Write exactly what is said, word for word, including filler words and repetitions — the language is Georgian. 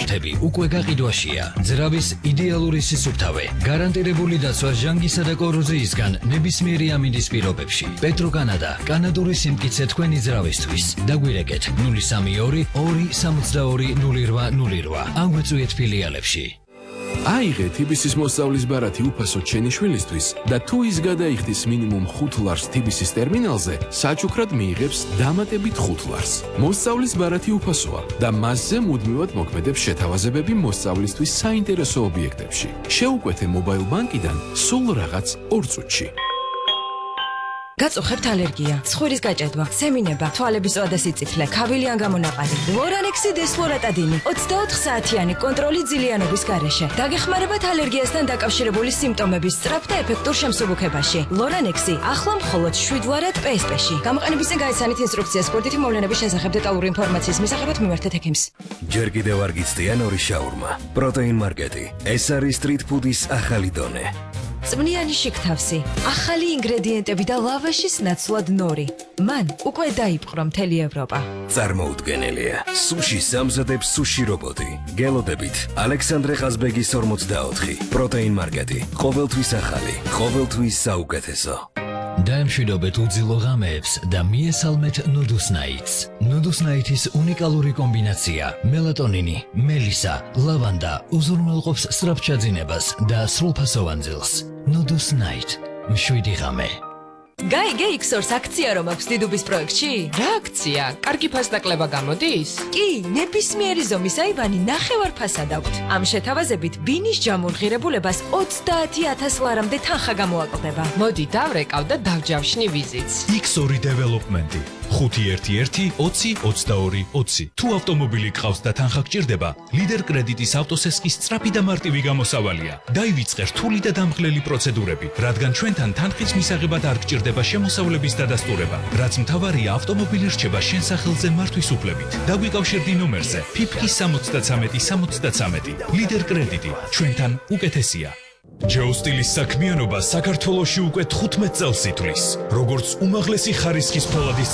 პროდუქტები უკვე გაყიდვაშია. ძრავის იდეალური სისუფთავე, გარანტირებული დაცვა ჟანგისა და კოროზიისგან ნებისმიერი ამინდის პირობებში. პეტროკანადა, კანადური სიმტკიცე თქვენი ძრავისთვის. დაგვირეკეთ ნული სამი ორი ორი სამოცდაორი ნული რვა ნული რვა. აგვეწვიეთ ფილიალებში. აიღეთ თიბისის მოსწავლის ბარათი უფასო ჩენი შვილისთვის და თუ ის გადაიხდის მინიმუმ ხუთ ლარს თიბისის ტერმინალზე, საჩუქრად მიიღებს დამატებით ხუთ ლარს. მოსწავლის ბარათი უფასოა და მასზე მუდმივად მოქმედებს შეთავაზებები მოსწავლისთვის საინტერესო ობიექტებში. შეუკვეთე მობაილ ბანკიდან სულ რაღაც ორ წუთში. გაწუხებთ ალერგია, ცხვირის გაჭედვა, სემინება, თვალების ზღვა და სიწითლე, ქავილი ან გამონაყარი. ლორანექსი დესფლორატადინი, ოცდაოთხ საათიანი კონტროლი ძილიანობის გარეშე. დაგეხმარებათ ალერგიასთან დაკავშირებული სიმპტომების სწრაფ და ეფექტურ შემსუბუქებაში. ლორანექსი ახლა მხოლოდ შვიდ ვარად პე ეს პე-ში. გამოყენების წინ გაიცანით ინსტრუქციას სპორტითი მოვლენების შესახებ დეტალური ინფორმაციის მისაღებად მიმართეთ ექიმს. ჯერ კიდევ არ გიცდიან ორი შაურმა. პროტეინ მარკეტი. ეს არის სტრიტ ფუდის ახალი დონე. წვნიანი შიგთავსი, ახალი ინგრედიენტები და ლავაშის ნაცვლად ნორი. მან უკვე დაიპყრო მთელი ევროპა. წარმოუდგენელია. სუში სამზადებს სუში რობოტი. გელოდებით ალექსანდრე ყაზბეგის ორმოცდაოთხი. პროტეინ მარკეტი. ყოველთვის ახალი, ყოველთვის საუკეთესო. დაემშვიდობეთ უძილო ღამეებს და მიესალმეთ ნუდუსნაიტს. ნუდუსნაიტის უნიკალური კომბინაცია მელატონინი, მელისა, ლავანდა უზრუნველყოფს სწრაფ ჩაძინებას და სრულფასოვან ძილს. ნუდუსნაიტ. მშვიდი ღამე. გაი გეიქსორს აქცია რომ აქვს დიდუბის პროექტში? რა აქცია? კარგი ფასდაკლება გამოდის? კი, ნებისმიერი ზომის აივანი ნახევარ ფასად აქვთ. ამ შეთავაზებით ბინის ჯამურღირებულებას ოცდაათი ათას ლარამდე თანხა გამოაკლდება. მოდი დავრეკავ და დავჯავშნი ვიზიტს. იქს ორი დეველოპმენტი. ხუთი ერთი ერთი ოცი ოცდაორი ოცი. თუ ავტომობილი გყავს და თანხა გჭირდება, ლიდერ კრედიტის ავტოსესკის სწრაფი და მარტივი გამოსავალია. დაივიწყე რთული და დამხლელი პროცედურები, რადგან ჩვენთან თანხის მისაღებად არ გჭირდება შემოსავლების დადასტურება. რაც მთავარია, ავტომობილი რჩება შენ სახელზე მართვის უფლებით. დაგვიკავშირდი ნომერზე ფიფკი სამოცდაცამეტი სამოცდაცამეტი. ლიდერ კრედიტი ჩვენთან უკეთესია. ჯეოსტილის საქმიანობა საქართველოში უკვე თხუთმეტ წელს ითვლის. როგორც უმაღლესი ხარისხის ფოლადის